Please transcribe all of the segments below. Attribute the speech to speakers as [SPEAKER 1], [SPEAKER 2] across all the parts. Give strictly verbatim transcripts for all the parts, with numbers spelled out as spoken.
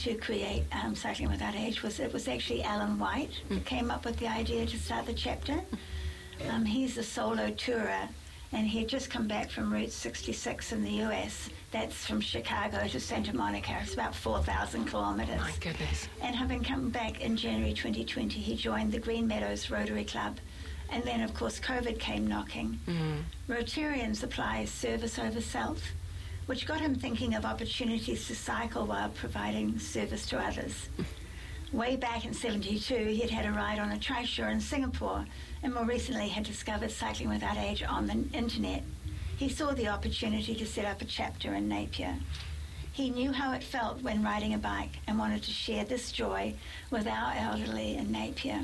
[SPEAKER 1] to create um, Cycling Without Age was it was actually Alan White who came up with the idea to start the chapter. Um, he's a solo tourer, and he had just come back from Route sixty-six in the U S. That's from Chicago to Santa Monica. It's about four thousand kilometres.
[SPEAKER 2] My goodness.
[SPEAKER 1] And having come back in January twenty twenty, he joined the Green Meadows Rotary Club. And then, of course, COVID came knocking. Mm. Rotarians apply service over self, which got him thinking of opportunities to cycle while providing service to others. Way back in seventy-two, he'd had a ride on a trishaw in Singapore, and more recently had discovered Cycling Without Age on the internet. He saw the opportunity to set up a chapter in Napier. He knew how it felt when riding a bike and wanted to share this joy with our elderly in Napier.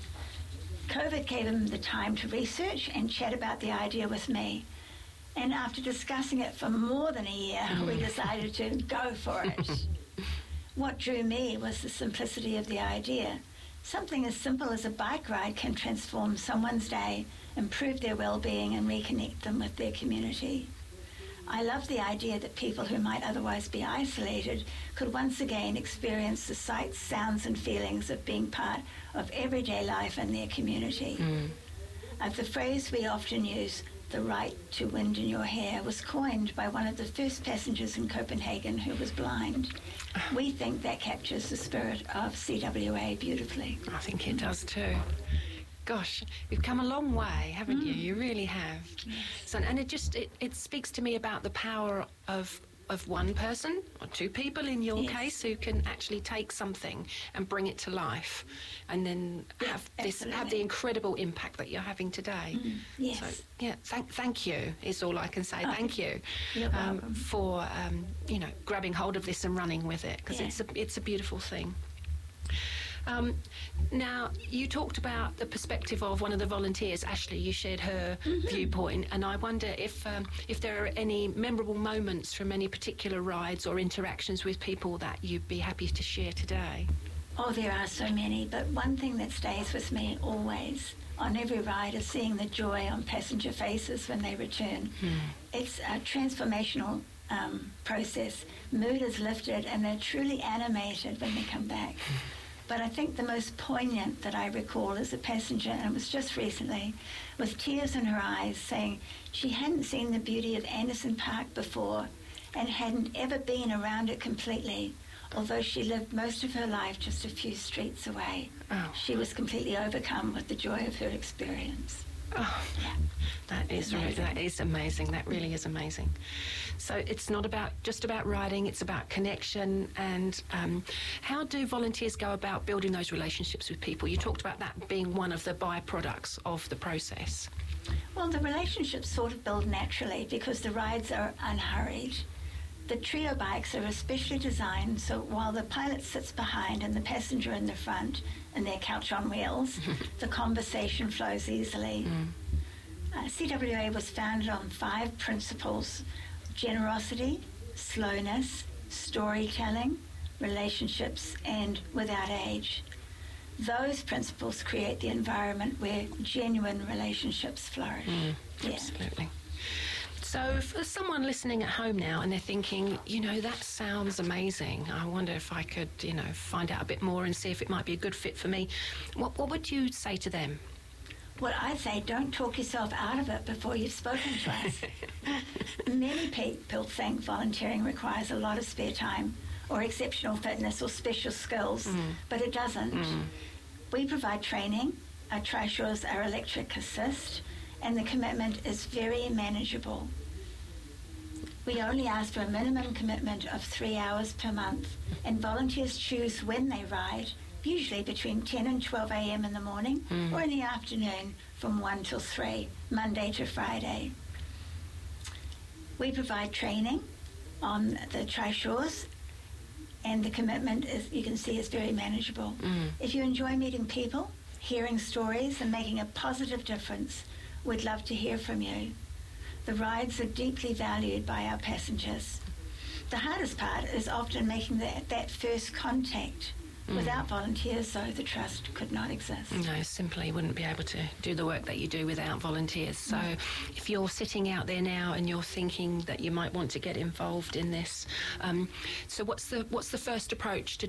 [SPEAKER 1] COVID gave him the time to research and chat about the idea with me. And after discussing it for more than a year, we decided to go for it. What drew me was the simplicity of the idea. Something as simple as a bike ride can transform someone's day, improve their well-being, and reconnect them with their community. I love the idea that people who might otherwise be isolated could once again experience the sights, sounds, and feelings of being part of everyday life in their community. Mm. Uh, the phrase we often use, the right to wind in your hair, was coined by one of the first passengers in Copenhagen who was blind. We think that captures the spirit of C W A beautifully.
[SPEAKER 2] I think it does too. Gosh, you've come a long way, haven't mm. you? You really have.
[SPEAKER 1] Yes.
[SPEAKER 2] So, and it just it, it speaks to me about the power of of one person or two people in your
[SPEAKER 1] yes.
[SPEAKER 2] case who can actually take something and bring it to life, and then
[SPEAKER 1] yes,
[SPEAKER 2] have this
[SPEAKER 1] absolutely.
[SPEAKER 2] have the incredible impact that you're having today.
[SPEAKER 1] Mm. Yes.
[SPEAKER 2] So yeah, thank thank you is all I can say.
[SPEAKER 1] Oh,
[SPEAKER 2] thank you
[SPEAKER 1] you're
[SPEAKER 2] um,
[SPEAKER 1] welcome.
[SPEAKER 2] for um, you know grabbing hold of this and running with it, because
[SPEAKER 1] yeah.
[SPEAKER 2] it's a it's a beautiful thing. Um, now, you talked about the perspective of one of the volunteers, Ashley. You shared her mm-hmm. viewpoint, and I wonder if um, if there are any memorable moments from any particular rides or interactions with people that you'd be happy to share today.
[SPEAKER 1] Oh, there are so many, but one thing that stays with me always on every ride is seeing the joy on passenger faces when they return. Mm. It's a transformational um, process. Mood is lifted, and they're truly animated when they come back. But I think the most poignant that I recall as a passenger, and it was just recently, with tears in her eyes, saying she hadn't seen the beauty of Anderson Park before and hadn't ever been around it completely, although she lived most of her life just a few streets away. Oh. She was completely overcome with the joy of her experience.
[SPEAKER 2] Oh, yeah. That is really, that is amazing. That really is amazing. So it's not about just about riding; it's about connection. And um, how do volunteers go about building those relationships with people? You talked about that being one of the byproducts of the process.
[SPEAKER 1] Well, the relationships sort of build naturally because the rides are unhurried. The trio bikes are especially designed so while the pilot sits behind and the passenger in the front in their couch on wheels, the conversation flows easily. Mm. Uh, C W A was founded on five principles: generosity, slowness, storytelling, relationships, and without age. Those principles create the environment where genuine relationships flourish.
[SPEAKER 2] Mm,
[SPEAKER 1] yeah.
[SPEAKER 2] Absolutely. So for someone listening at home now and they're thinking, you know, that sounds amazing. I wonder if I could, you know, find out a bit more and see if it might be a good fit for me. What, what would you say to them?
[SPEAKER 1] Well, I'd say don't talk yourself out of it before you've spoken to us. Many people think volunteering requires a lot of spare time or exceptional fitness or special skills, mm. but it doesn't. Mm. We provide training. Our trishaws are electric assist, and the commitment is very manageable. We only ask for a minimum commitment of three hours per month, and volunteers choose when they ride, usually between ten and twelve a.m. in the morning mm. or in the afternoon from one till three, Monday to Friday. We provide training on the trishaws, and the commitment, is, you can see, is very manageable. Mm. If you enjoy meeting people, hearing stories, and making a positive difference, we'd love to hear from you. The rides are deeply valued by our passengers. The hardest part is often making that, that first contact. Mm. Without volunteers, though, the trust could not exist.
[SPEAKER 2] No, simply wouldn't be able to do the work that you do without volunteers. So mm. if you're sitting out there now and you're thinking that you might want to get involved in this, um, so what's the what's the first approach to